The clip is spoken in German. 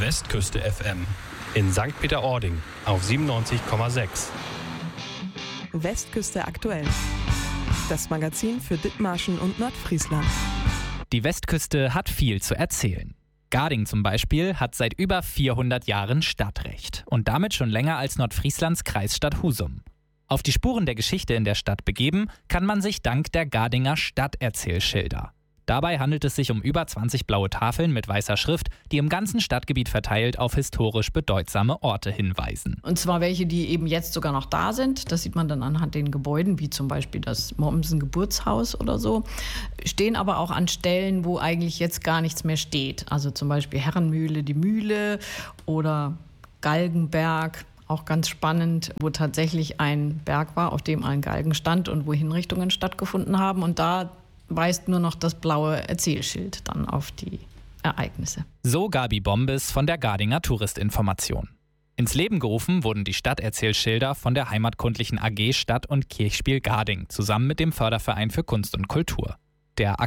Westküste FM in St. Peter-Ording auf 97,6. Westküste aktuell. Das Magazin für Dithmarschen und Nordfriesland. Die Westküste hat viel zu erzählen. Garding zum Beispiel hat seit über 400 Jahren Stadtrecht und damit schon länger als Nordfrieslands Kreisstadt Husum. Auf die Spuren der Geschichte in der Stadt begeben kann man sich dank der Gardinger Stadterzählschilder. Dabei handelt es sich um über 20 blaue Tafeln mit weißer Schrift, die im ganzen Stadtgebiet verteilt auf historisch bedeutsame Orte hinweisen. Und zwar welche, die eben jetzt sogar noch da sind. Das sieht man dann anhand den Gebäuden, wie zum Beispiel das Mommsen Geburtshaus oder so. Stehen aber auch an Stellen, wo eigentlich jetzt gar nichts mehr steht. Also zum Beispiel Herrenmühle, die Mühle oder Galgenberg. Auch ganz spannend, wo tatsächlich ein Berg war, auf dem ein Galgen stand und wo Hinrichtungen stattgefunden haben. Und da weist nur noch das blaue Erzählschild dann auf die Ereignisse. So Gabi Bombes von der Gardinger Touristinformation. Ins Leben gerufen wurden die Stadterzählschilder von der Heimatkundlichen AG Stadt- und Kirchspiel Garding zusammen mit dem Förderverein für Kunst und Kultur. Der